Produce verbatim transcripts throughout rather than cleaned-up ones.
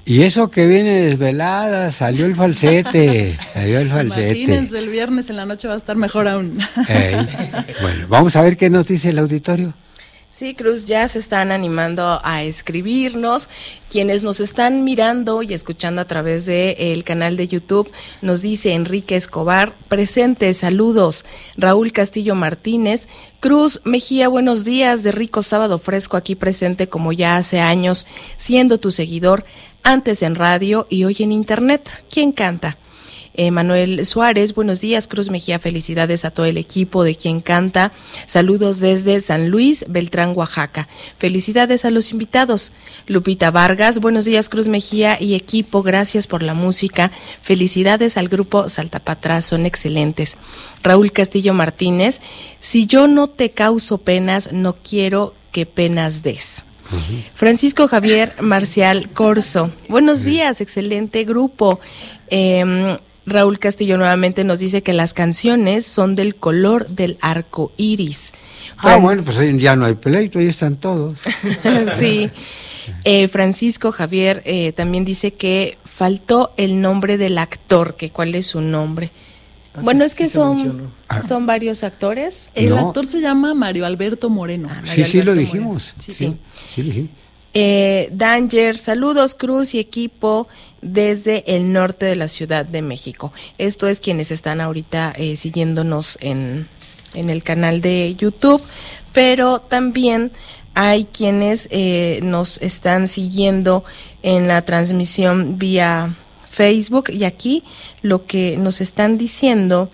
Y eso que viene desvelada, salió el falsete, salió el falsete. Imagínense, el viernes en la noche va a estar mejor aún. Ey. Bueno, vamos a ver qué nos dice el auditorio. Sí, Cruz, ya se están animando a escribirnos. Quienes nos están mirando y escuchando a través del canal de YouTube, nos dice Enrique Escobar, presente, saludos. Raúl Castillo Martínez, Cruz Mejía, buenos días, de rico sábado fresco aquí presente como ya hace años, siendo tu seguidor, antes en radio y hoy en internet. ¿Quién canta? Eh, Manuel Suárez, buenos días, Cruz Mejía, felicidades a todo el equipo de Quien Canta, saludos desde San Luis, Beltrán, Oaxaca, felicidades a los invitados. Lupita Vargas, buenos días, Cruz Mejía y equipo, gracias por la música, felicidades al grupo Salta pa' Atrás, son excelentes. Raúl Castillo Martínez, si yo no te causo penas, no quiero que penas des. Uh-huh. Francisco Javier Marcial Corso, buenos uh-huh. días, excelente grupo. eh, Raúl Castillo nuevamente nos dice que las canciones son del color del arco iris. Ah, Fran... bueno, pues ya no hay pleito, ahí están todos. Sí. Eh, Francisco Javier eh, también dice que faltó el nombre del actor, que cuál es su nombre. Ah, bueno, sí, es que sí son, son varios actores. El no. actor se llama Mario Alberto Moreno. Ah, Mario sí, Alberto sí lo dijimos. Sí, sí. sí. sí lo dijimos. Eh, Danger, saludos Cruz y equipo desde el norte de la Ciudad de México. Esto es quienes están ahorita eh, siguiéndonos en, en el canal de YouTube, pero también hay quienes eh, nos están siguiendo en la transmisión vía Facebook, y aquí lo que nos están diciendo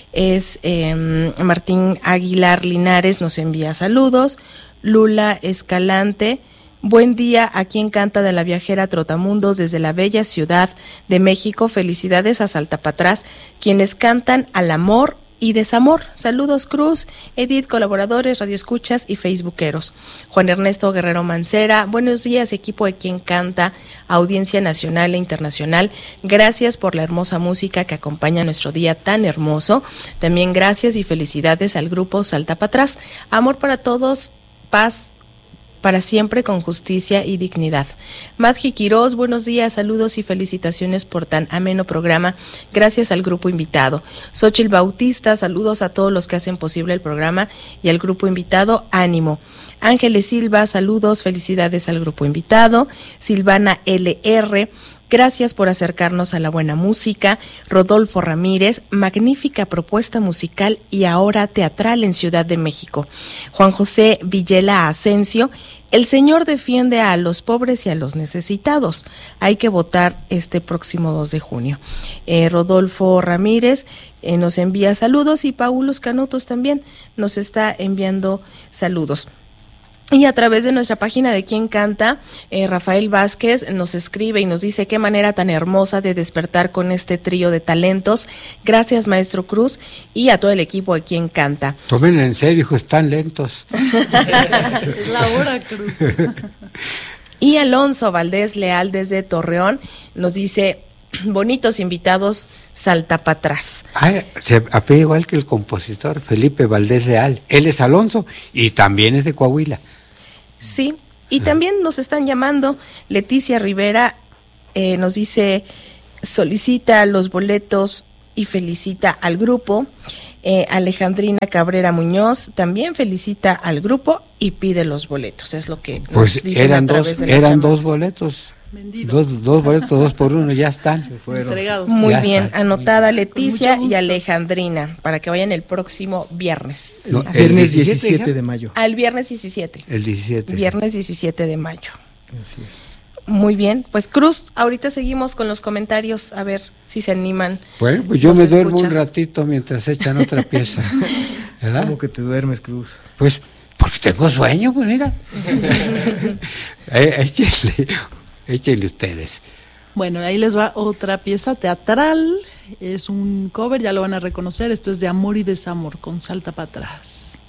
es eh, Martín Aguilar Linares nos envía saludos, Lula Escalante, buen día a Quien Canta de la viajera Trotamundos desde la bella Ciudad de México, felicidades a Salta pa' Atrás, quienes cantan al amor y desamor. Saludos Cruz, Edith, colaboradores, radioescuchas y facebookeros. Juan Ernesto Guerrero Mancera, buenos días equipo de Quien Canta, audiencia nacional e internacional, gracias por la hermosa música que acompaña nuestro día tan hermoso. También gracias y felicidades al grupo Salta pa' Atrás, amor para todos, paz para siempre con justicia y dignidad. Madji Quiroz, buenos días, saludos y felicitaciones por tan ameno programa, gracias al grupo invitado. Xochitl Bautista, saludos a todos los que hacen posible el programa y al grupo invitado, ánimo. Ángeles Silva, saludos, felicidades al grupo invitado. Silvana L R, gracias por acercarnos a la buena música. Rodolfo Ramírez, magnífica propuesta musical y ahora teatral en Ciudad de México. Juan José Villela Asensio, el Señor defiende a los pobres y a los necesitados. Hay que votar este próximo dos de junio. Eh, Rodolfo Ramírez eh, nos envía saludos y Paulos Canutos también nos está enviando saludos. Y a través de nuestra página de Quien Canta, eh, Rafael Vázquez nos escribe y nos dice qué manera tan hermosa de despertar con este trío de talentos. Gracias, maestro Cruz, y a todo el equipo de Quien Canta. Tomen en serio, hijo, están lentos. Es la hora, Cruz. Y Alonso Valdés Leal desde Torreón nos dice, bonitos invitados, Salta pa' Atrás. Ah, se apellida igual que el compositor Felipe Valdés Leal. Él es Alonso y también es de Coahuila. Sí, y también nos están llamando. Leticia Rivera eh, nos dice, solicita los boletos y felicita al grupo. Eh, Alejandrina Cabrera Muñoz también felicita al grupo y pide los boletos. Es lo que pues nos dicen eran a través dos, de las eran llamadas. dos boletos. Dos, dos boletos, dos por uno, ya están. Se fueron. Entregados. Muy ya bien, están. anotada Leticia y Alejandrina, para que vayan el próximo viernes. No, el viernes diecisiete de mayo. Al ah, viernes diecisiete. El diecisiete. Viernes diecisiete de mayo. Así es. Muy bien, pues Cruz, ahorita seguimos con los comentarios, a ver si se animan. Bueno, pues yo me escuchas. duermo un ratito mientras echan otra pieza. ¿Verdad? ¿Cómo que te duermes, Cruz? Pues porque tengo sueño, pues mira. eh, échenle. Échenle ustedes. Bueno, ahí les va otra pieza teatral. Es un cover, ya lo van a reconocer. Esto es de Amor y Desamor con Salta pa' Atrás.